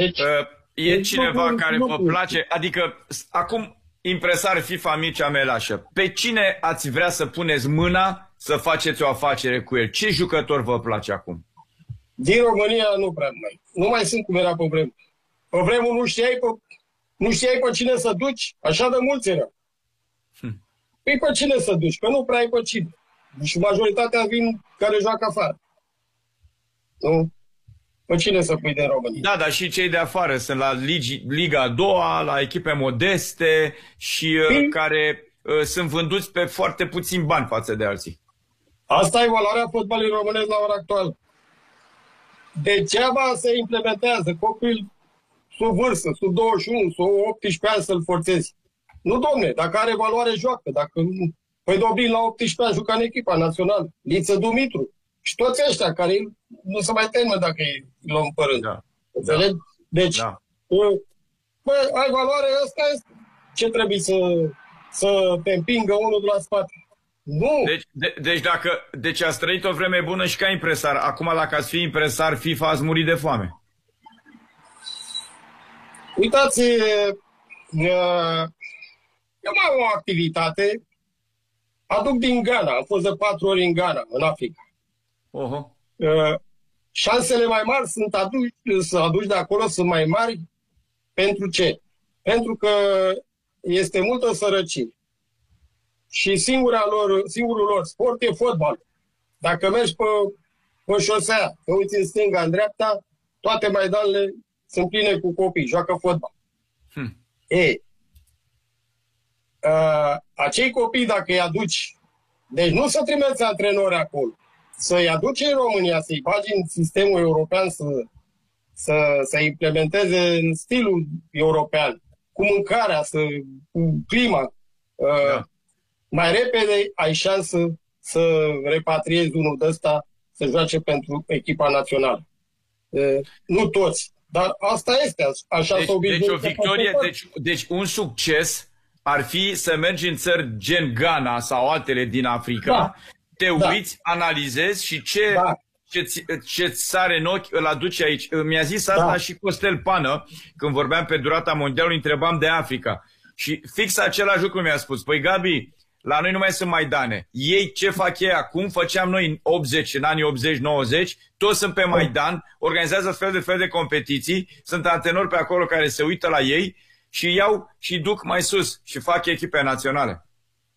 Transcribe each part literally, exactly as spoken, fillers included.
Deci, uh, e deci cineva care vă place? Adică, acum, impresar FIFA Mircea Melașă, pe cine ați vrea să puneți mâna să faceți o afacere cu el? Ce jucător vă place acum? Din România nu prea mai. Nu mai sunt cum era pe vremuri. Pe vremuri nu știai pe, nu știai pe cine să duci, așa de mulți erau. Hm. Păi pe cine să duci? Că nu prea ai pe cine. Și majoritatea vin care joacă afară. Nu? Pe cine să pui de România? Da, dar și cei de afară sunt la Ligi, Liga a doua, la echipe modeste și uh, care uh, sunt vânduți pe foarte puțini bani față de alții. Asta e valoarea fotbalului românesc la ora actuală. Degeaba se implementează copil sub vârstă, sub douăzeci și unu, sub optsprezece ani să-l forțezi. Nu, domne, dacă are valoare, joacă. Dacă nu... Păi Dobrin la optsprezece ani juca în echipa națională. Liță Dumitru. Și toți ăștia care nu se mai termină dacă îi luăm pe rând. Da. Înțelegi? Da. Deci, da. Bă, ai valoare, ăsta este. Ce trebuie să, să te împingă unul de la spate? Nu. Deci, de, deci dacă deci ați trăit o vreme bună și ca impresar. Acum, dacă ați fi impresar FIFA, ați murit de foame. Uitați, eu mai am o activitate. Aduc din Ghana. Am fost de patru ori în Ghana, în Africa. Oho. Uh, șansele mai mari sunt aduci, să aduci de acolo sunt mai mari. Pentru ce? Pentru că este multă sărăcie. Și singura lor, singurul lor sport e fotbal. Dacă mergi pe, pe șosea, te uiți în stânga, în dreapta, toate maidanele sunt pline cu copii, joacă fotbal. Hmm. E, uh, acei copii, dacă îi aduci, deci nu să trimiți antrenori acolo, să-i aduci în România, să-i bagi în sistemul european, să, să, să implementeze în stilul european, cu mâncarea, să, cu clima, uh, da. Mai repede ai șansă să repatriezi unul de ăsta să joace pentru echipa națională. Uh, nu toți, dar asta este, așa deci, s-a deci o victorie, deci, deci un succes ar fi să mergi în țări gen Ghana sau altele din Africa, da. Te uiți, da. Analizezi și ce, da. ce, ce sare în ochi îl aduci aici. Mi-a zis asta da. Și Costel Pană, când vorbeam pe durata mondialului, întrebam de Africa. Și fix același lucru mi-a spus. Păi Gabi, la noi nu mai sunt Maidane. Ei ce fac ei acum, făceam noi în optzeci, în anii optzeci nouăzeci, toți sunt pe Maidan, organizează fel de fel de competiții, sunt antrenori pe acolo care se uită la ei și iau și duc mai sus și fac echipe naționale.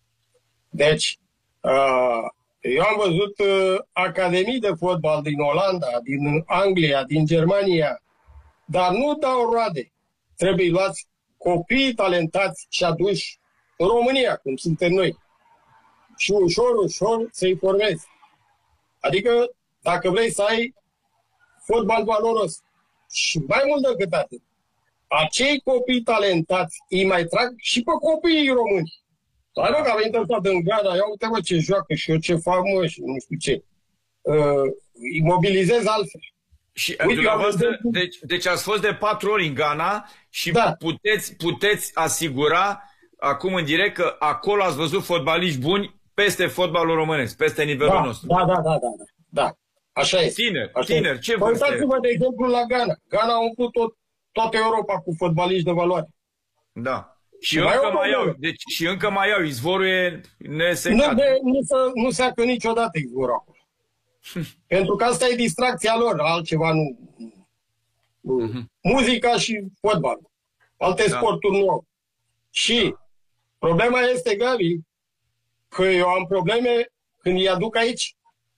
Deci, uh, eu am văzut uh, academii de fotbal din Olanda, din Anglia, din Germania, dar nu dau roade. Trebuie luați copii talentați și aduși în România, cum suntem noi. Și ușor, ușor să-i formezi. Adică, dacă vrei să ai fotbal valoros și mai mult decât atât, acei copii talentați îi mai trag și pe copiii români. Dar nu că am intrat în Ghana, ia uite mă ce joacă și eu ce fac mă și nu știu ce. Uh, îi mobilizez altfel. Și dumneavoastră, deci, deci ați fost de patru ori în Ghana și da. puteți, puteți asigura acum în direct că acolo ați văzut fotbaliști buni peste fotbalul românesc, peste nivelul da, nostru. Da, da, da, da, da. Da. Așa este. Tineri, Așa tineri, este. ce vârstă? Uitați-vă de exemplu la Ghana. Ghana a umplut tot, toată Europa cu fotbaliști de valoare. Da. Și, și încă mai au, deci și încă mai au, izvorul e nesecat. Nu, de, nu, se, nu seacă niciodată izvorul acolo. Pentru că asta e distracția lor, altceva nu. nu. Uh-huh. Muzica și fotbal. Alte da. sporturi nu au. Și da. problema este, Gabi, că eu am probleme când îi aduc aici.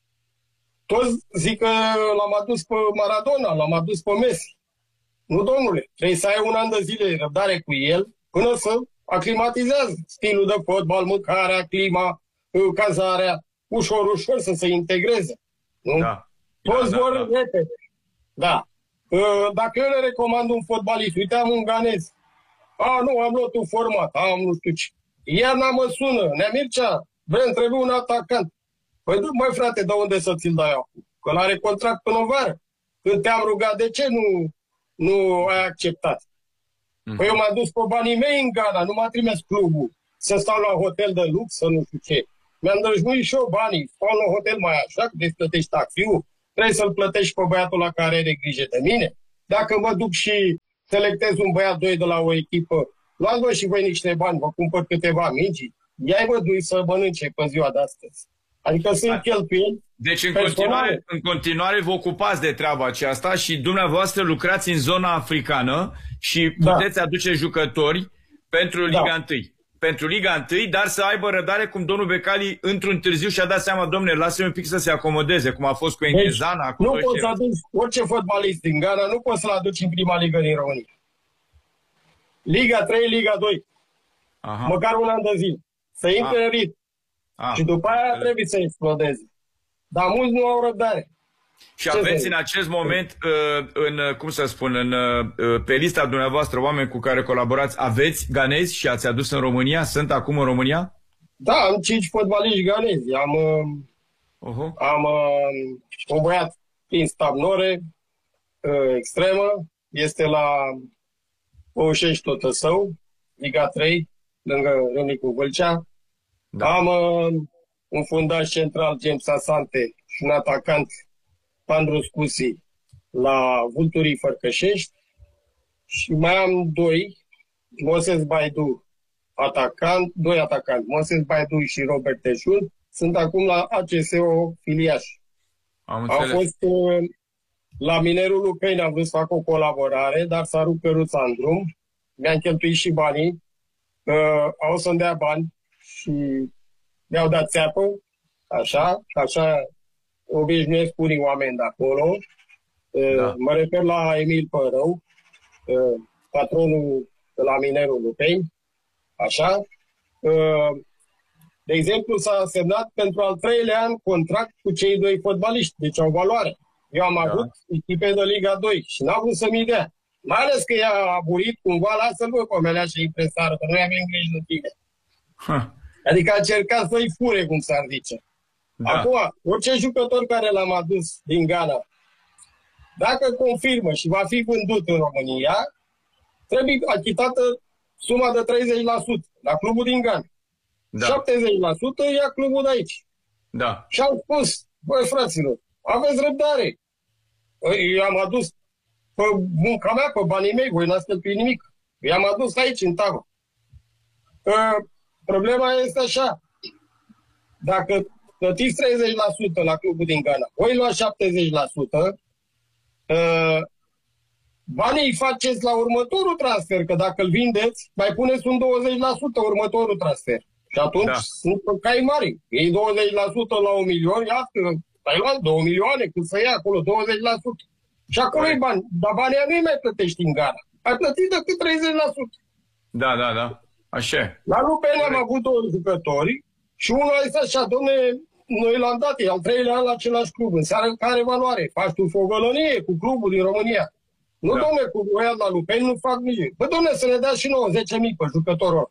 Toți zic că l-am adus pe Maradona, l-am adus pe Messi. Nu, domnule, trebuie să ai un an de zile răbdare cu el până să aclimatizează stilul de fotbal, mâncarea, clima, cazarea, ușor, ușor să se integreze. Nu? Da. Toți da, vor da, da. repede. Da. Dacă eu le recomand un fotbalist, uite, am un ganez. A, nu, am luat un format, am nu știu ce. Iarna mă sună, Nea Mircea, vrem, trebuie un atacant. Păi, măi, frate, de unde să ți-l dai acum? Că l-are contract până vară. Când te-am rugat, de ce nu, nu ai acceptat? Mm. Păi eu m-am dus pe banii mei în Ghana, nu m-a trimis clubul să stau la hotel de lux, să nu știu ce. Mi-am drăjmuit și eu banii, stau la hotel mai așa, că îți plătești taxiul, trebuie să-l plătești pe băiatul la care are grijă de mine, Dacă mă duc și selectez un băiat doi de la o echipă, luați-vă și voi niște bani, vă cumpăr câteva mingi, ia-i vă dui să mănânce pe ziua de astăzi. Adică sunt cheltuieli. Deci în continuare, în continuare vă ocupați de treaba aceasta și dumneavoastră lucrați în zona africană și puteți da. aduce jucători pentru Liga da. unu. Pentru Liga unu, dar să aibă răbdare cum domnul Becali într-un târziu și-a dat seama, domnule, lasă-mi un pic să se acomodeze, cum a fost cu Enghezana. Deci, nu poți să aduci orice fotbalist din Ghana, nu poți să-l aduci în prima ligă din România. Liga trei, Liga doi. Aha. Măcar un an de zile. Să intre în ritm. Și după aia trebuie să explodeze. Dar mulți nu au răbdare. Și aveți în acest moment, în, cum să spun, în, pe lista dumneavoastră, oameni cu care colaborați, aveți ganezi și ați adus în România? Sunt acum în România? Da, am cinci fotbaliști ganezi. Am, uh-huh. am un băiat din Stabnore, extremă, este la Oșești Totăsău, Liga trei, lângă Râmnicu Vâlcea. Da. Am un fundaș central, James Asante, și un atacant, Pandru Scusi, la Vulturii Fărcășești. Și mai am doi, Moses Baidu, atacant, doi atacanți, Moses Baidu și Robert Teșun, sunt acum la A C S O Filiaș. Am, am fost uh, la Minerul Lucăni, am vrut să fac o colaborare, dar s-a rupt căruța în drum. Mi-am cheltuit și banii, uh, au să-mi dea bani și mi-au dat țeapă, așa, așa obișnuiesc unii oameni de acolo. Da. Mă refer la Emil Părău, patronul de la Minerul Luceni, așa. De exemplu, s-a semnat pentru al treilea an contract cu cei doi fotbaliști, deci au valoare. Eu am da. avut echipe de Liga doi și n-am vrut să-mi dea. Mai ales că i-a aburit cumva, lasă-l vă pomelea și impresară, că noi avem grijă de tine. Ha. Adică a încercat să-i fure, cum s-ar zice. Da. Acum, orice jucător care l-am adus din Ghana, dacă confirmă și va fi vândut în România, trebuie achitată suma de treizeci la sută la clubul din Ghana. Da. șaptezeci la sută ia clubul de aici. Da. Și am spus, băi fraților, aveți răbdare. Eu am adus pe munca mea, pe banii mei, voi n-ați cheltuit nimic. I-am adus aici, în tavă. Problema este așa. Dacă plătiți treizeci la sută la clubul din Ghana, voi lua șaptezeci la sută, banii îi faceți la următorul transfer, că dacă îl vindeți, mai puneți un douăzeci la sută următorul transfer. Și atunci da. sunt cai mari. Ei douăzeci la sută la un milion, iată, ai luat două milioane, cât să ia acolo, douăzeci la sută. Și acolo e bani. Dar banii nu-i mai plătești în Ghana. Ai plătit decât treizeci la sută. Da, da, da. Așa. La Lupeni am avut doi jucători și unul a zis așa, dom'le, noi l-am dat, e al treilea an la același club, înseamnă care valoare? Faci tu fogălănie cu clubul din România. Nu, da. dom'le, cu ăia la Lupeni nu fac nici. Bă, dom'le, să ne dea și nouă zece mii pe jucătorul.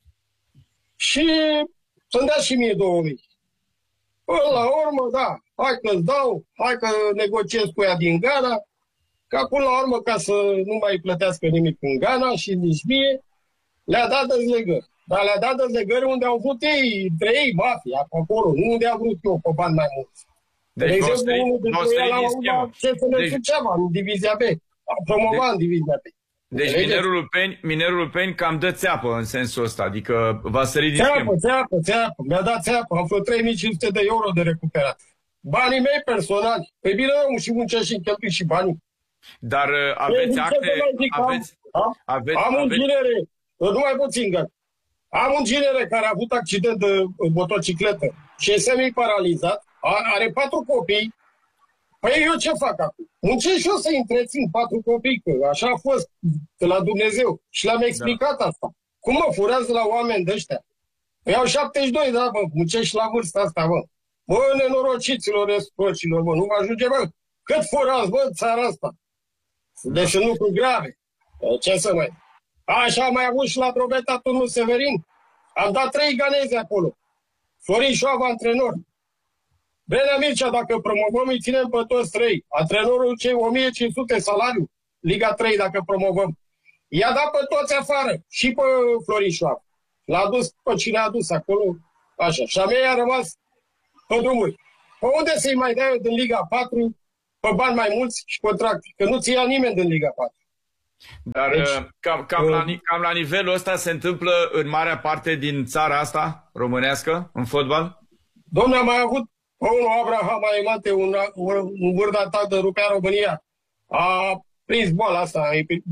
Și să-mi dea și mie două mii. Până la urmă, da, hai că-ți dau, hai că negociez cu ea din Ghana, ca până la urmă, ca să nu mai plătească nimic în Ghana și nici mie, le-a dat dezlegări. Dar le-a dat dezlegări unde au vrut ei, între ei, mafia, acolo, nu unde am vrut eu, pe bani mai mulți. Deci, de exemplu, unul dintre ei la ce să ne suceava în Divizia B, a promovat în Divizia B. Deci Minerul Luceni, Minerul Luceni cam dă țeapă în sensul ăsta, adică va sări din țeapă, schimb. Țeapă, țeapă, mi-a dat țeapă, am făcut trei mii cinci sute de euro de recuperat. Banii mei personali, pe bine eu și muncesc și cheltui și banii. Dar aveți acte, aveți, am, aveți, am un aveți... ginere, nu mai puțin, gata. Am un ginere care a avut accident de motocicletă și e semi-paralizat, are patru copii. Păi eu ce fac acum? Muncesc și eu să întrețin patru copii, că așa a fost de la Dumnezeu. Și le-am explicat da. asta. Cum mă furează la oameni de ăștia? Păi au șaptezeci și doi, da, bă, muncesc și la vârsta asta, bă. Bă, nenorociților, răsprocilor, bă, nu vă ajunge, bă. Cât furați, bă, țara asta? Deci sunt lucruri grave. Ce să mai... Așa am mai avut și la Drobeta Turnul Severin. Am dat trei ganezi acolo. Florin Șoava, antrenor. Benea Mircea, dacă promovăm, îi ținem pe toți trei. Antrenorul cei o mie cinci sute salariu. Liga trei, dacă promovăm. I-a dat pe toți afară. Și pe Florin Șoava. L-a dus pe cine a dus acolo. Așa. Și a mea a rămas pe drumuri. Pe unde să-i mai dea eu din Liga patru pe bani mai mulți și contracte. Că nu ți ia nimeni din Liga patru. Dar deci, cam, cam, uh, la, cam la nivelul ăsta se întâmplă în marea parte din țara asta românească, în fotbal? Dom'le, am mai avut unul Abraham Aimante, un, un vârf de atac de rupea România. A prins boala asta,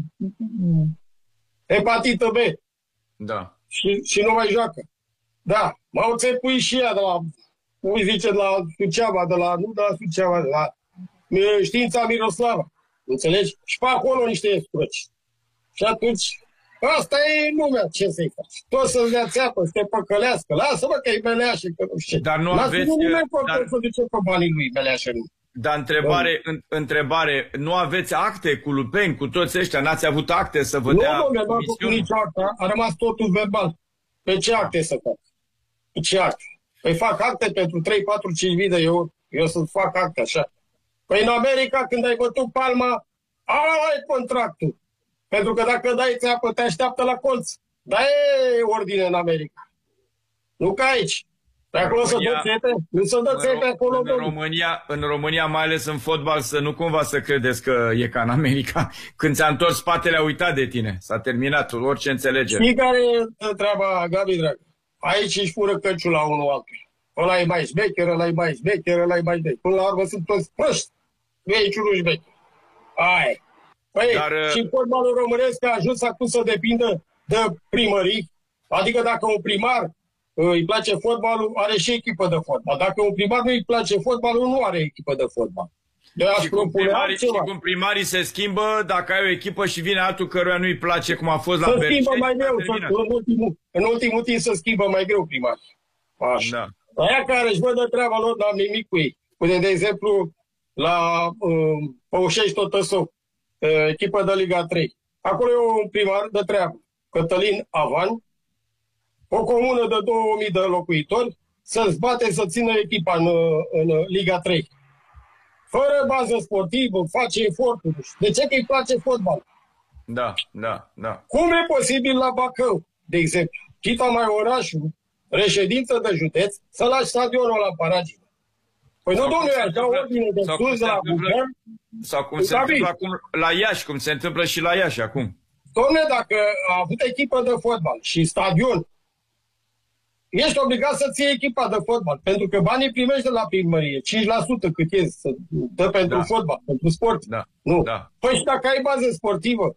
hepatită B. Da. Și, și nu mai joacă. Da, m-au țepuit și ea de la, cum zice, de la Suceava, de la, nu de la Suceava, de la Știința Miroslava. Înțelegi? Și pe acolo niște escroci. Și atunci, asta e lumea, ce să-i faci? Tot să-ți dea țeapă, să te păcălească. Lasă-mă că e Beleașe, că nu știu ce. Dar nu aveți... Dar... să duce pe banii lui Beleașe. Dar întrebare, în, întrebare, nu aveți acte cu Lupeni, cu toți ăștia? N-ați avut acte să vă dea... Nu, nu, nu am făcut nici acte. A rămas totul verbal. Pe ce acte să fac? Pe ce acte? Păi fac acte pentru trei, patru, cinci mii de euro. Eu să fac acte așa. Păi în America, când ai bătut palma, ai contractul. Pentru că dacă dai țeapă, te așteaptă la colț. Dar e ordine în America. Nu ca aici. Pe acolo să dă țepe? Nu să dă țepe acolo. În România, în România, mai ales în fotbal, să nu cumva să credeți că e ca în America. Când ți-a întors spatele, a uitat de tine. S-a terminat orice înțelegere. Știi care e treaba, Gabi, dragă? Aici își fură căciul la unul altul. Ăla e mai șmecher, ăla e mai șmecher, ăla e mai șmecher. Până la urmă sunt toți proști. Nu e niciunul șmecher. Aia. Păi, Dar, și fotbalul românesc a ajuns acum să depindă de primării. Adică dacă un primar îi place fotbalul, are și echipă de fotbal. Dacă un primar nu îi place fotbalul, nu are echipă de fotbal. Și cum, primarii, și cum primarii se schimbă, dacă ai o echipă și vine altul căruia nu-i place, cum a fost la Berceni, se schimbă mai greu. În ultimul, în ultimul timp se schimbă mai greu primarii. Așa. Da. Aia care își văd de treaba lor, n-am nimic cu ei. Uite, de exemplu, la uh, Păușești Totăsău, uh, echipă de Liga trei. Acolo e un primar de treabă, Cătălin Avan, o comună de două mii de locuitori, să-ți bate să țină echipa în, în Liga trei. Fără bază sportivă, face eforturi. De ce? Că îi place fotbal. Da, da, da. Cum e posibil la Bacău, de exemplu, Chita mai orașul, reședință de județ, să lași stadionul la Paragină? Păi sau nu, domnule, așa ordine de sus de la guvern. Sau cum se întâmplă acum la Iași, cum se întâmplă și la Iași acum. Domnule, dacă a avut echipă de fotbal și stadion, ești obligat să ții echipa de fotbal, pentru că banii primești de la primărie, cinci la sută cât e să dă pentru da. fotbal, pentru sport. Da. Nu. Da. Păi și dacă ai bază sportivă,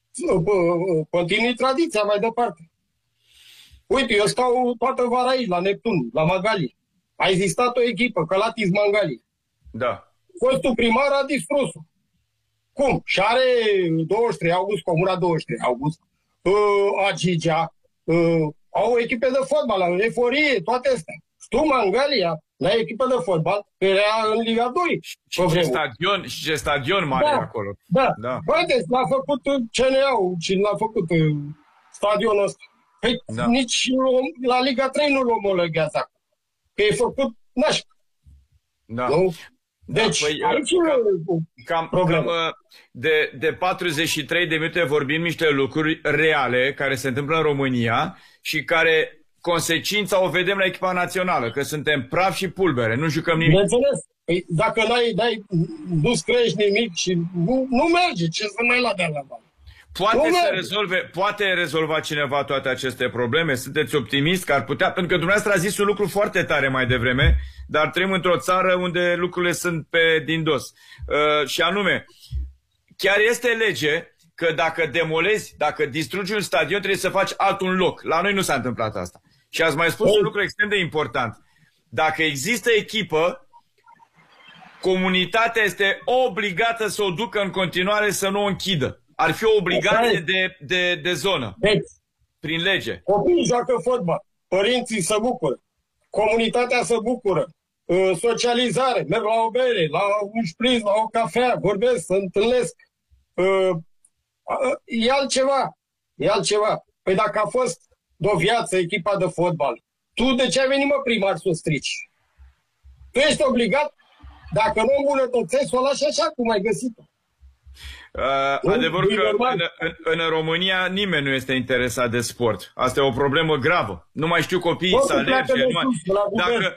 continui tradiția mai departe. Uite, eu stau toată vara aici, la Neptun, la Magali. A existat o echipă, Călatis Mangali. Da. Fostul primar a distrus-o. Cum? Și are douăzeci și trei august, Comuna douăzeci și trei august, uh, Agigea, uh, au echipe de fotbal, la Eforie, toate astea. Tu, Mangalia, la echipă de fotbal, era în Liga doi. Și ce stadion, și ce stadion mare da, acolo. Da, da. Haideți, l-a făcut C N A-ul și l-a făcut stadionul ăsta. Păi da. Nici la Liga trei nu-l omologează acum. Că e făcut nașpa. Da. Nu? Deci, păi, aici cam, cam, cam de, de patruzeci și trei de minute vorbim niște lucruri reale care se întâmplă în România și care consecința o vedem la echipa națională, că suntem praf și pulbere, nu jucăm nimic. Bineînțeles. Păi, dacă n-ai, n-ai, nu-ți crești nimic și nu, nu merge, ce să mai la de la bani? Poate, să rezolve, poate rezolva cineva toate aceste probleme? Sunteți optimist că ar putea? Pentru că dumneavoastră a zis un lucru foarte tare mai devreme, dar trăim într-o țară unde lucrurile sunt pe din dos. Uh, și anume, chiar este lege că dacă demolezi, dacă distrugi un stadion, trebuie să faci altul loc. La noi nu s-a întâmplat asta. Și ați mai spus oh. un lucru extrem de important. Dacă există echipă, comunitatea este obligată să o ducă în continuare, să nu o închidă. Ar fi o obligație de, de, de zonă, deci, prin lege. Copiii joacă fotbal, părinții se bucură, comunitatea se bucură, socializare, merg la o bere, la un șpriț, la o cafea, vorbesc, se întâlnesc. E altceva, e altceva. Păi dacă a fost de o viață echipa de fotbal, tu de ce ai venit, mă, primar, să o strici? Tu ești obligat, dacă nu îmbunătățești, să o lași așa cum ai găsit-o. Uh, adevărul că în, în, în România nimeni nu este interesat de sport. Asta e o problemă gravă. Nu mai știu copiii să alerge. Dacă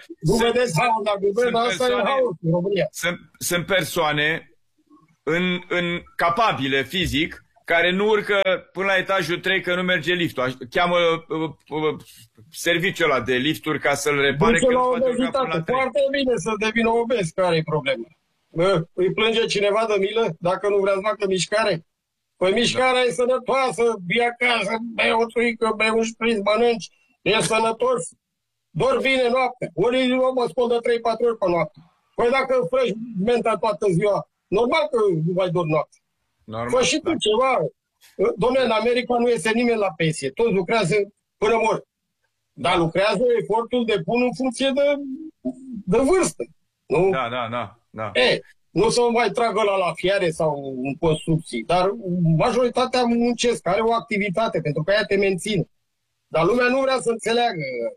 sunt, sunt persoane în, în capabile fizic care nu urcă până la etajul trei că nu merge liftul. Cheamă uh, uh, serviciul ăla de lifturi ca să-l repare. Duce la obezitate. Foarte bine să devină obez. Care e problema? Bă, îi plânge cineva de milă dacă nu vrea să facă mișcare? Păi mișcarea da. E sănătoasă, vii acasă, bei o truică, bei un șpriț, mănânci, e sănătos. Dor bine noaptea. Unii mă spun de trei patru ori pe noapte. Păi dacă frăși menta toată ziua, normal că nu mai dor noapte. Fă și tu da. Ceva. Dom'le, în America nu iese nimeni la pensie. Toți lucrează până mor. Dar lucrează efortul de pun în funcție de, de vârstă. Nu? Da, da, da. Da. E, nu să mai tragă la la fiare sau în construcții, dar majoritatea muncesc, are o activitate, pentru că aia te menține. Dar lumea nu vrea să înțeleagă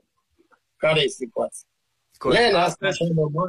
care e situația. Lena, astăzi,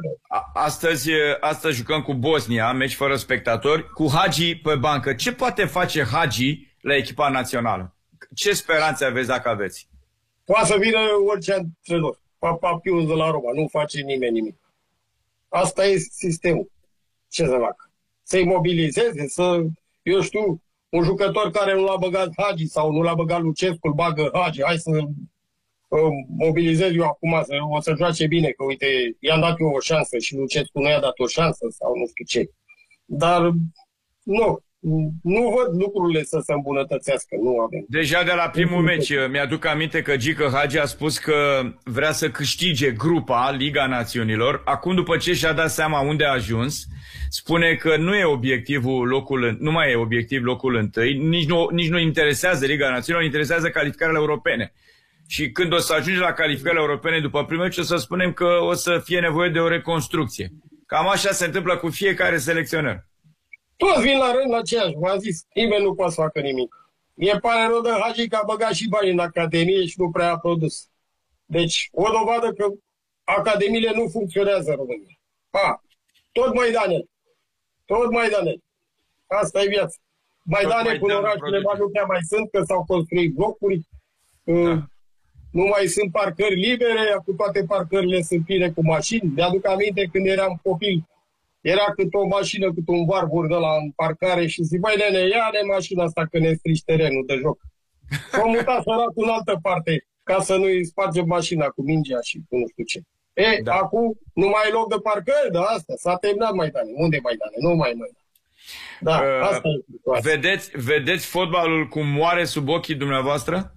astăzi, astăzi jucăm cu Bosnia, meci fără spectatori, cu Hagi pe bancă. Ce poate face Hagi la echipa națională? Ce speranțe aveți dacă aveți? Poate să vină orice antrenor. Papa Pius de la Roma, nu face nimeni nimic. Asta e sistemul. Ce să fac? Să-i mobilizeze, să, eu știu, un jucător care nu l-a băgat Hagi sau nu l-a băgat Lucescu, îl bagă Hagi, hai să uh, mobilizez eu acum, să, o să joace bine, că uite, i-am dat eu o șansă și Lucescu nu i-a dat o șansă sau nu știu ce. Dar nu, nu văd lucrurile să se îmbunătățească, nu avem. Deja de la primul meci, mi-aduc aminte că Gică Hagi a spus că vrea să câștige grupa, Liga Națiunilor. Acum, după ce și-a dat seama unde a ajuns, spune că nu e obiectivul locul, nu mai e obiectiv locul întâi, nici nu, nici nu interesează Liga Națiunilor, interesează calificările europene. Și când o să ajunge la calificările europene după primul meci, o să spunem că o să fie nevoie de o reconstrucție. Cam așa se întâmplă cu fiecare selecționer. Toți vin la rând la aceeași, v-am zis, nimeni nu poate să facă nimic. Mie pare rău de Hagi că a băgat și bani în Academie și nu prea a produs. Deci, o dovadă că Academiile nu funcționează în România. Ha, tot Maidanele. Tot Maidanele. Asta e viața. Maidane până orașele mari nu prea mai sunt, că s-au construit blocuri. Da. Nu mai sunt parcări libere, cu toate parcările sunt pline cu mașini. Mi-aduc aminte când eram copil. Era cât o mașină, cât un barbur de la în parcare și zic, băi, nene, ia-ne mașina asta că ne strici terenul de joc. S-au mutat săratul în altă parte ca să nu-i spargem mașina cu mingea și cu nu știu ce. E, da. Acum nu mai e loc de parcări, da, asta. S-a terminat Maidane. Unde Maidane? Nu mai Maidane. Da, uh, asta e. Vedeți, vedeți fotbalul cum moare sub ochii dumneavoastră?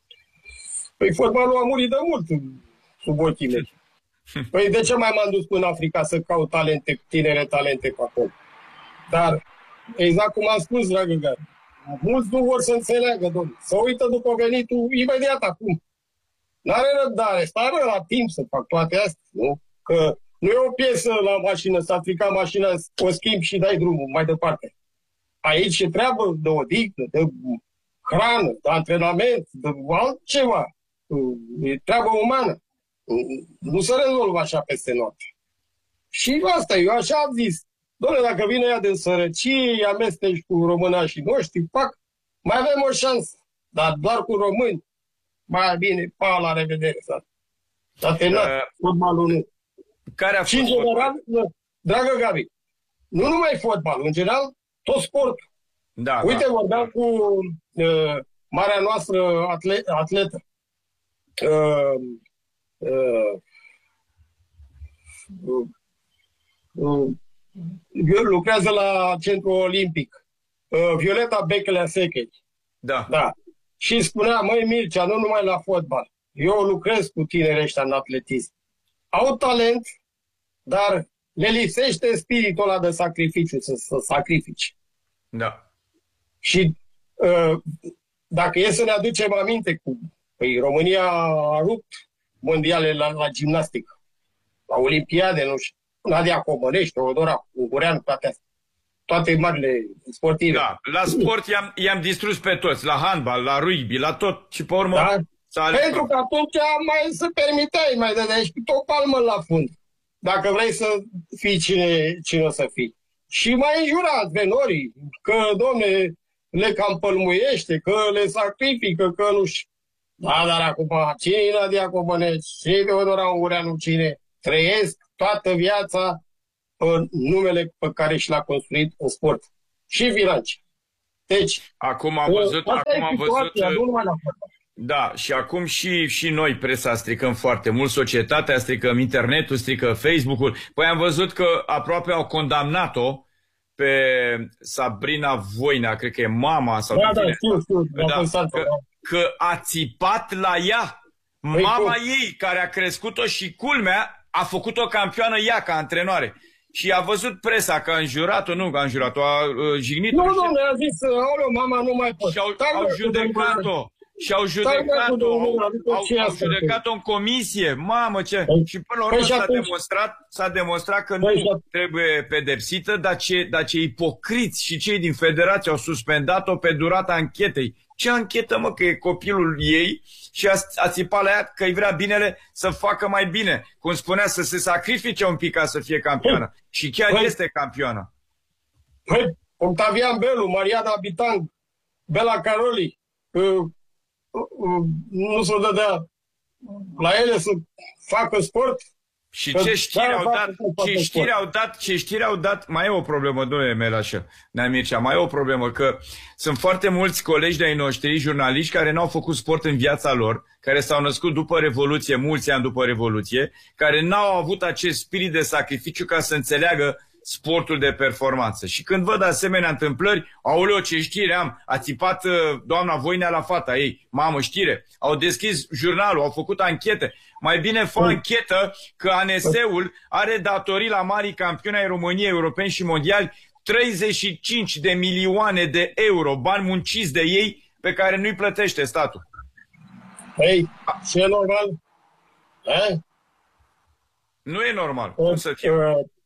Păi fotbalul a murit de mult sub ochii mei. Păi de ce mai m-am dus până în Africa să caut talente, tinere talente pe acolo? Dar, exact cum am spus, dragă Gari, mulți nu vor să înțeleagă, domnule. Să uită după venitul imediat acum. N-are răbdare, stară la timp să fac toate astea, nu? Că nu e o piesă la mașină, s-a stricat mașina, o schimbi și dai drumul mai departe. Aici e treabă de odihnă, de hrană, de antrenament, de altceva. E treabă umană. Nu se rezolvă așa peste noapte. Și asta, eu așa am zis. Doamne, dacă vine ea din sărăcie, amesteci cu românașii noștri, fac, mai avem o șansă. Dar doar cu români. Mai bine, pa, la revedere. S-a terminat uh, fotbalul nu. Care a fost și în general, fotbal? Dragă Gabi, nu numai fotbalul, în general, tot sportul. Da, uite, da, vorbeam da. cu uh, marea noastră atle atletă. Uh, uh, uh, uh, lucrează la Centrul Olimpic. Uh, Violeta Bechelea-Sechet. Da. Da. Și spunea, măi Mircea, nu numai la fotbal. Eu lucrez cu tinerii ăștia în atletism. Au talent, dar le lipsește spiritul ăla de sacrificiu, să, să sacrifici. Da. Și uh, dacă e să ne aducem aminte, cu, păi România a rupt mondiale la, la gimnastică, la olimpiade, nu știu, Nadia Comănești, Teodora Ungureanu, toate astea. Toate marile sportive. Da, la sport i-am i-am distrus pe toți, la handbal, la rugby, la tot și pe urmă... Da? Pentru că atunci mai se permiteai, mai dădeai și o palmă la fund. Dacă vrei să fii cine, cine o să fii. Și mai înjura antrenorii că, domne, le cam pălmuiește, că le sacrifică, că nu știu. Da, dar acum, cine e Nadia Comaneci, cine e Teodora Ungureanu, cine trăiesc toată viața în numele pe care și l-a construit în sport și financiar. Deci, acum am văzut, acum am văzut, nu numai la da, și acum și, și noi, presa, stricăm foarte mult, societatea stricăm, internetul strică, Facebook-ul. Păi am văzut că aproape au condamnat-o pe Sabrina Voinea, cred că e mama sau da, da, știu, știu, da, că, că a țipat la ea. Mama ei, care a crescut-o și, culmea, a făcut-o campioană ea ca antrenoare. Și a văzut presa că a înjurat-o, nu că a înjurat-o, a uh, jignit-o. Nu, nu, mi-a zis, aoleu, mama, nu mai pot. Și au, au judecat-o. Și au judecat-o, au, au, au judecat-o în comisie. Mamă, ce... Păi, și până la urmă s-a demonstrat, s-a demonstrat că păi, nu trebuie pedepsită, dar ce, dar ce ipocriți și cei din federație au suspendat-o pe durata anchetei. Ce anchetă, mă, că e copilul ei și a, a țipat la ea că îi vrea binele să facă mai bine. Cum spunea, să se sacrifice un pic ca să fie campioană. Păi, și chiar păi, este campioană. Păi, Octavian Belu, Mariana Bitang, Bela Caroli, uh, nu se dădea la ele să facă sport. Și ce știri au dat, ce știri au dat, ce știri au dat, mai e o problemă, domnule Melașă, Nea Mircea, mai e o problemă, că sunt foarte mulți colegi de-ai noștri, jurnaliști, care n-au făcut sport în viața lor, care s-au născut după Revoluție, mulți ani după Revoluție, care n-au avut acest spirit de sacrificiu ca să înțeleagă sportul de performanță. Și când văd asemenea întâmplări, aoleo, ce știre am, a țipat doamna Voinea la fata ei, mamă, știre, au deschis jurnalul, au făcut anchete. Mai bine fă anchetă că A N S-ul are datorii la marii campioni ai României, europeni și mondiali, treizeci și cinci de milioane de euro, bani munciți de ei, pe care nu-i plătește statul. Ei, ce e normal? Eh? Nu e normal. Cum să fie?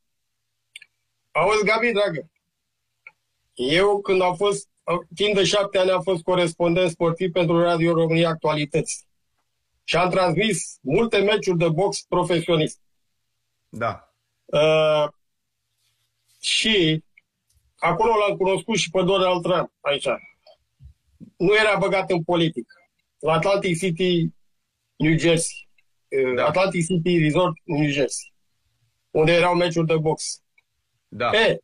Auzi, Gabi, dragă, eu când am fost, timp de șapte ani am fost corespondent sportiv pentru Radio România Actualități și am transmis multe meciuri de box profesionist. Da. Uh, și acolo l-am cunoscut și pe Donald Trump, aici. Nu era băgat în politică. La Atlantic City, New Jersey. Da. Atlantic City Resort, New Jersey. Unde erau meciuri de box. Da. E,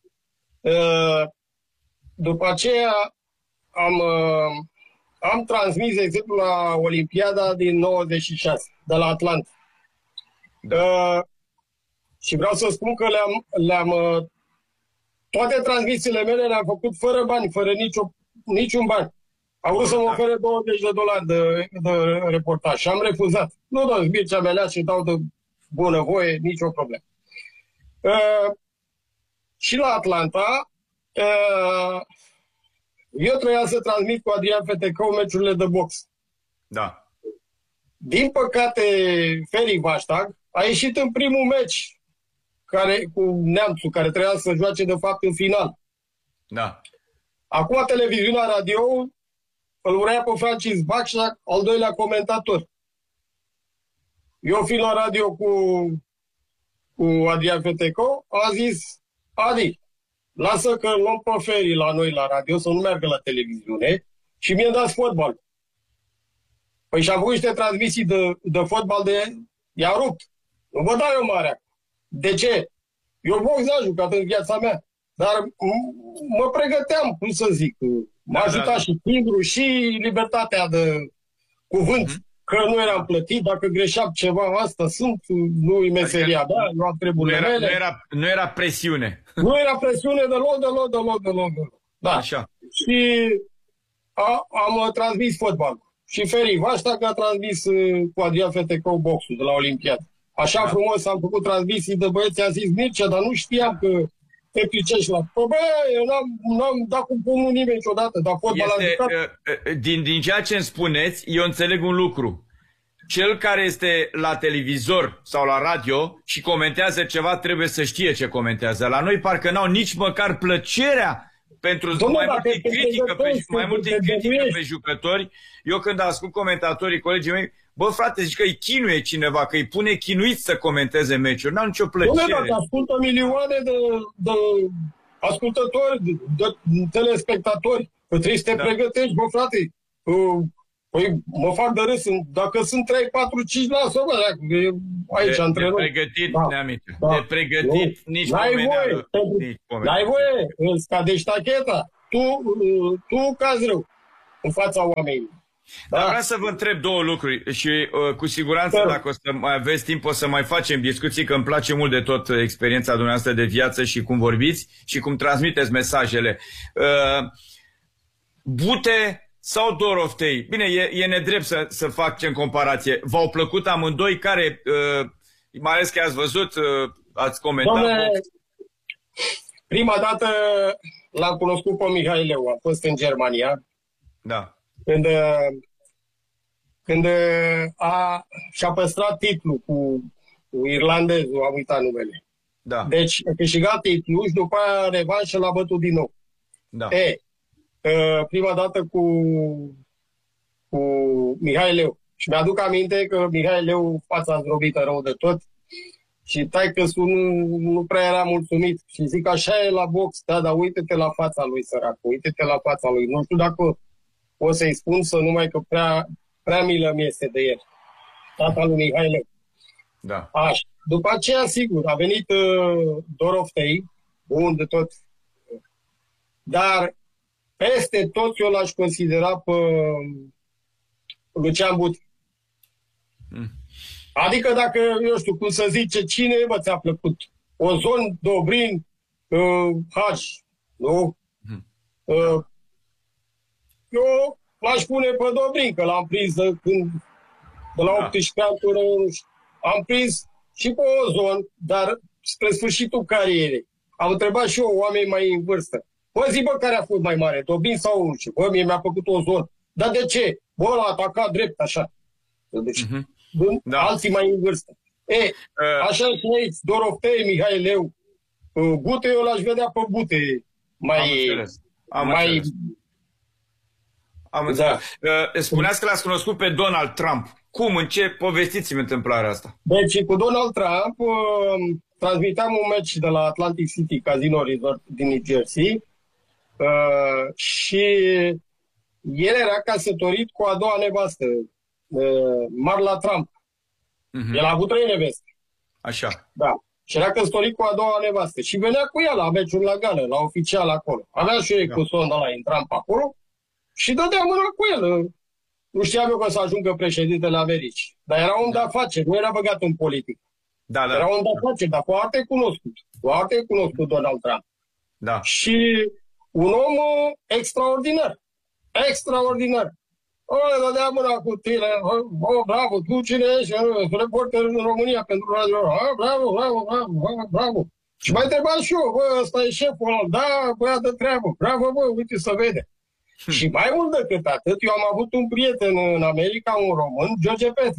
după aceea am, am transmis, de exemplu, la Olimpiada din nouăzeci și șase, de la Atlanta. Da. Și vreau să spun că le-am, le-am toate transmisiile mele le-am făcut fără bani, fără nicio, niciun ban. Au vrut să mă ofere douăzeci de dolari de, de reportaj și am refuzat. Nu, doamne, Mircea Melea și dau de bunăvoie, nicio problemă. Uh, Și la Atlanta, eu trebuia să transmit cu Adrian Fetecău meciurile de box. Da. Din păcate, Feri Vaștag a ieșit în primul meci care, cu Neamțul, care trebuia să joace de fapt în final. Da. Acum televiziunea radio îl vrea pe Francis Bacșac, al doilea comentator. Eu fiind la radio cu, cu Adrian Fetecău, a zis: Adi, lasă că luăm pe Feri la noi la radio, să nu meargă la televiziune și mie îmi dați fotbal. Păi și-am făcut niște transmisii de, de fotbal de... I-a rupt. Nu vă dau eu marea. De ce? Eu box n-am jucat în viața mea. Dar mă pregăteam, cum să zic. M-a da, ajutat da, da. și timbru și libertatea de cuvânt. Mm-hmm. Că nu eram plătit, dacă greșeam ceva, asta sunt, nu-i meseria, adică, da, eu am treburile nu era, mele. Nu era, nu era presiune. Nu era presiune deloc, deloc, deloc, deloc, deloc. Da. Așa. Și a, am transmis fotbal. Și Feri Vaștag a transmis uh, cu Adrian Fetecău boxul de la Olimpiadă. Așa da. frumos am făcut transmisii de băieți, a zis Mircea, dar nu știam că te plicești la... Păi bă, eu n-am, n-am dat cu pumnul nimeni niciodată, dar fotbal este, a jucat. Din, din ceea ce îmi spuneți, eu înțeleg un lucru. Cel care este la televizor sau la radio și comentează ceva trebuie să știe ce comentează. La noi parcă n-au nici măcar plăcerea pentru Domnule, mai multe critică pe, mai multe critică pe jucători. Eu când ascult comentatorii, colegii mei, bă frate, zici că îi chinuie cineva, că îi pune chinuit să comenteze meciuri. N-au nicio plăcere. Domnule, dacă ascultă milioane de, de ascultători, de, de, telespectatori, că trebuie să te da. pregătești, bă, frate. Păi mă fac de râs, dacă sunt trei, patru, cinci la sobă, aici antrenor. De pregătit, da. Neamică. Da. De pregătit, nu. Nici pomeneală. N-ai voie, îți cadești tacheta. Tu, tu cazi rău în fața oamenilor. Dar da. vreau să vă întreb două lucruri și uh, cu siguranță da. dacă o să mai aveți timp o să mai facem discuții, că îmi place mult de tot experiența dumneavoastră de viață și cum vorbiți și cum transmiteți mesajele. Uh, Bute sau Doroftei? Bine, e, e nedrept să, să facem comparație. V-au plăcut amândoi? Care, uh, mai ales că ați văzut, uh, ați comentat? Doamne, prima dată l-am cunoscut pe Mihaileu, a fost în Germania. Da. Când, când a, și-a păstrat titlul cu, cu irlandezul, am uitat numele. Da. Deci a câștigat titlul și după aia revanșă l-a bătut din nou. Da. E, prima dată cu, cu Mihaileu. Și mi-aduc aminte că Mihaileu, fața zdrobită rău de tot, și taică-sul nu, nu prea era mulțumit. Și zic, așa e la box, da, dar uite-te la fața lui, sărac, uite-te la fața lui. Nu știu dacă o să-i spun să numai că prea, prea milă mi este de el. Tata lui Mihaileu. Da. Așa. După aceea, sigur, a venit uh, Doroftei, bun de tot. Dar peste tot eu l-aș considera pe Lucian Bute. Mm. Adică dacă, eu știu cum să zice, cine bă ți-a plăcut? Ozon, Dobrin, uh, Hagi, nu? Mm. Uh, Eu l-aș pune pe Dobrin, că l-am prins de, când, de la optsprezece ani până am prins și pe Ozon, dar spre sfârșitul carierei. Am întrebat și eu oameni mai în vârstă. Bă, zi, bă, care a fost mai mare, Dobrin sau nu știu? Bă, mie mi-a făcut Ozon. Dar de ce? Bă, l-a atacat drept, așa. Deci, uh-huh. da. alții mai în vârstă. E, uh. așa și aici, Doroftei, Mihaileu, Bute, eu l-aș vedea pe Bute mai... Am înțeles. Am mai înțeles. Am înțeles. Da. Spuneați că l-ați cunoscut pe Donald Trump. Cum? În ce? Povestiți-mi întâmplarea asta. Deci, cu Donald Trump uh, transmiteam un meci de la Atlantic City Casino Resort din New Jersey uh, și el era căsătorit cu a doua nevastă, uh, Marla Trump. Uh-huh. El a avut trei neveste. Așa. Da. Și era căsătorit cu a doua nevastă. Și venea cu ea la meciuri la gală, la oficial acolo. Avea și eu da. cu sonda ăla, intram pe acolo. Și dădea mâna cu el. Nu știam eu că să ajungă președintele Americii. Dar era om da. de afaceri, nu era băgat în politică. Da, da. Era om de afaceri, dar foarte cunoscut. Foarte cunoscut Donald Trump. Da. Și un om extraordinar. Extraordinar. O, dădea mâna cu tine. Oh, bravo, tu cine ești? Reporter în România pentru radio. Oh, bravo, bravo, bravo, bravo. Și mai întreba și eu, bă, ăsta e șeful ăla. Da, băiat de treabă. Bravo, bă, uite să vede. Și mai mult decât atât, eu am avut un prieten în America, un român, George Petru,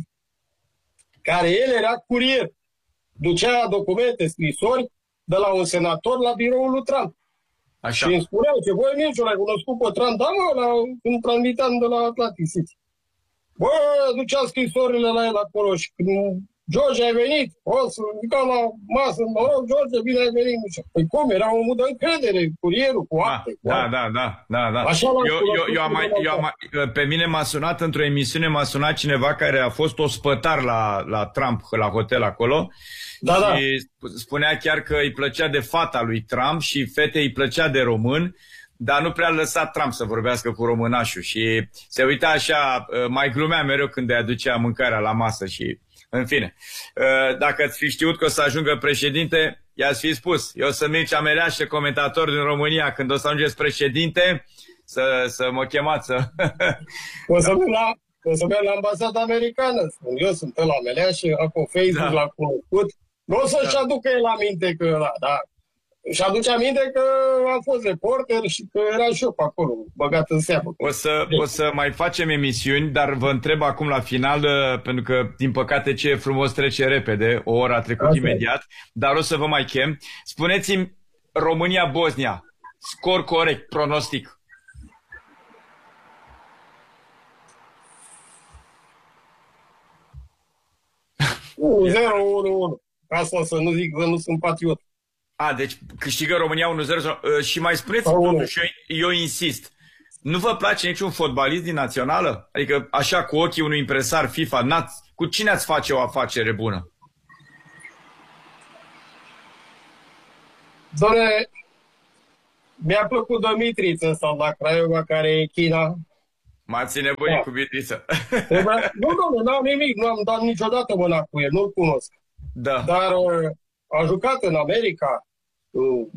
care el era curier. Ducea documente, scrisori de la un senator la biroul lui Trump. Așa. Și îmi spuneau ce, băi, Mircea, l-ai cunoscut pe Trump? Da, mă, la, când transmiteam de la Atlantic City. Bă, ducea scrisorile la el acolo și când George, ai venit? O să ridicam la masă, mă rog, George, bine ai venit. Păi cum? Era omul de încredere, curierul, cu acte. Da, da, da, da, da. Așa eu, eu, eu am mai, eu am, pe mine m-a sunat într-o emisiune, m-a sunat cineva care a fost ospătar la, la Trump, la hotel acolo. Da, și da. spunea chiar că îi plăcea de fata lui Trump și fetei îi plăcea de român, dar nu prea lăsa Trump să vorbească cu românașul. Și se uita așa, mai glumea mereu când îi aducea mâncarea la masă și... În fine, dacă ați fi știut că o să ajungă președinte, i-ați fi spus. Eu sunt Mircea Meleaș, comentator din România. Când o să ajungeți președinte, să, să mă chemați. Să... O să merg la, o să merg la ambasada americană. Eu sunt la Meleaș, acolo Facebook, da. l-a cunoscut. Nu o să-și da. aducă el aminte că da, da. Și aduce aminte că am fost reporter și că era și eu pe acolo, băgat în seamă. O să, o să mai facem emisiuni, dar vă întreb acum la final, pentru că, din păcate, ce e frumos trece repede, o oră a trecut Asta imediat, e. dar o să vă mai chem. Spuneți-mi, România-Bosnia, scor corect, pronostic. unu zero unu unu. Asta să nu zic că nu sunt patriot. A, deci câștigă România unu zero și mai spuneți, totuși, eu, eu insist, nu vă place niciun fotbalist din națională? Adică așa cu ochii unui impresar FIFA, cu cine ați face o afacere bună? Doamne, mi-a plăcut Dumitriță sau la Craiova, care e China. M-ați nebunit da. cu Bitriță. Nu, nu, nu am nimic, nu am dat niciodată mâna cu el, nu-l cunosc. Da. Dar uh, a jucat în America, în,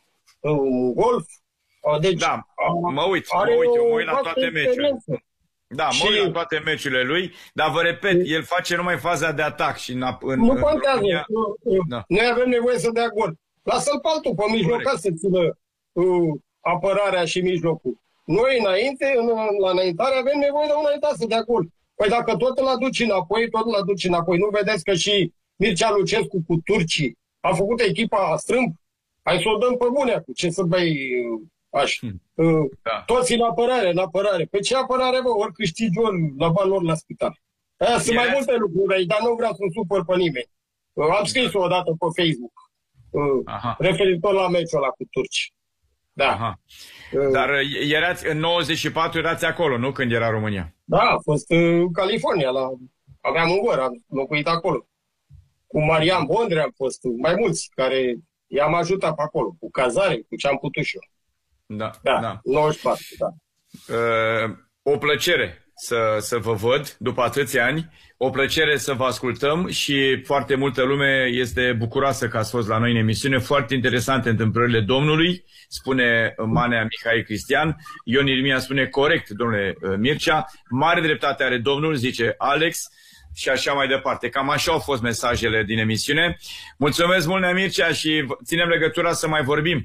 în golf. Deci, da, mă uit, mă uit, eu mă uit la toate meciurile. Da, mă uit la toate meciurile lui, dar vă repet, el face numai faza de atac și în, în Nu contează, România... da. Noi avem nevoie să dea gol. Lasă-l pe altul, pe mijlocat, să țină uh, apărarea și mijlocul. Noi înainte, în, la înaintare, avem nevoie de un înaintat să dea gol. Păi dacă tot îl aduci înapoi, tot îl aduci înapoi. Nu vedeți că și Mircea Lucescu cu turcii a făcut echipa strâmb? Hai să o dăm pe bune cu ce să bei așa. Hmm. Da. Toți în apărare, în apărare. Pe ce apărare, bă? Ori câștigi, ori la bani, ori la spital. Aia sunt mai multe lucruri aici, dar nu vreau să supăr pe nimeni. Am scris-o odată pe Facebook. Aha. Referitor la meciul ăla cu turci. Da. Aha. Dar erați, în nouăzeci și patru erați acolo, nu? Când era România. Da, a fost în California. La... Aveam un văr, am locuit acolo. Cu Marian Bondre am fost, mai mulți care i-am ajutat pe acolo, cu cazare, cu ce am putut și eu. Da, da, da. nouăzeci și patru, da. Uh, o plăcere să, să vă văd după atâția ani, o plăcere să vă ascultăm și foarte multă lume este bucuroasă că ați fost la noi în emisiune. Foarte interesante întâmplările Domnului, spune Manea Mihai Cristian. Ion Irmia spune corect, domnule Mircea. Mare dreptate are Domnul, zice Alex. Și așa mai departe. Cam așa au fost mesajele din emisiune. Mulțumesc mult, Nea Mircea, și ținem legătura să mai vorbim.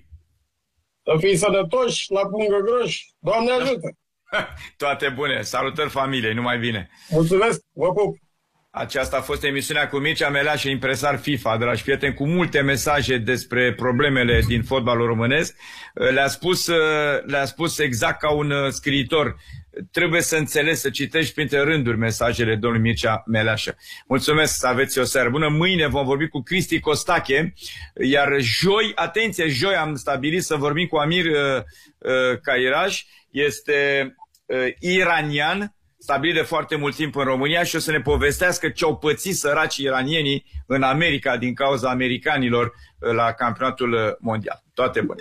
Să fii sănătoși, la pungă groși. Doamne ajută! Toate bune. Salutări familiei, numai bine. Mulțumesc, vă pup! Aceasta a fost emisiunea cu Mircea Meleaș, impresar FIFA, dragi prieteni, cu multe mesaje despre problemele din fotbalul românesc. Le-a spus, le-a spus exact ca un scriitor. Trebuie să înțelegi, să citești printre rânduri mesajele domnului Mircea Meleașă. Mulțumesc, să aveți o seară bună. Mâine vom vorbi cu Cristi Costache, iar joi, atenție, joi am stabilit să vorbim cu Amir uh, uh, Cairaj. Este uh, iranian, stabilit de foarte mult timp în România și o să ne povestească ce au pățit săracii iranienii în America din cauza americanilor uh, la campionatul mondial. Toate bune!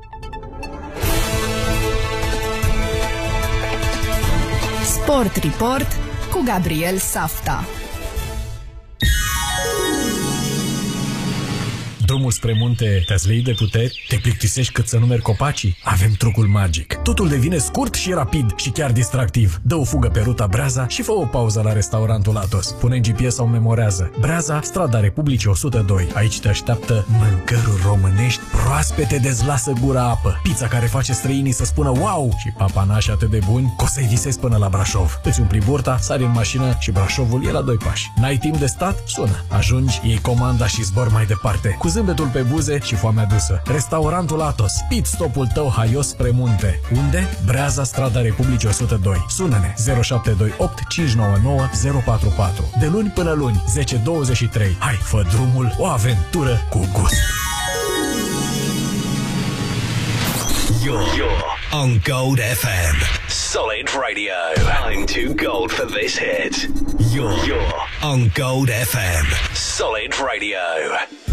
Sport Report cu Gabriel Safta. Drumul spre munte te-ați leit de puteri? Te plictisești cât să numeri copacii? Avem trucul magic. Totul devine scurt și rapid și chiar distractiv. Dă o fugă pe ruta Breaza și fă o pauză la restaurantul Atos. Pune G P S sau memorează. Breaza, strada Republicii o sută doi. Aici te așteaptă mâncăruri românești proaspete, dezlasă gura apă. Pizza care face străinii să spună wow și papanași atât de buni că o să-i visezi până la Brașov. Îți umpli burta, sari în mașină și Brașovul e la doi pași. N-ai timp de stat? Sună. Ajungi, iei comanda și zbor mai departe. Cu zâmbetul pe buze și foamea dusă. Restaurantul Atos. Pit stopul tău haios spre munte. Unde? Breaza, strada Republicii o sută doi. Sună-ne zero șapte doi opt cinci nouă nouă zero patru patru. De luni până luni, zece douăzeci și trei. Hai, fă drumul, o aventură cu gust. You're, you're on Gold F M. Solid Radio. I'm too gold for this hit. You're, you're on Gold F M. Solid Radio.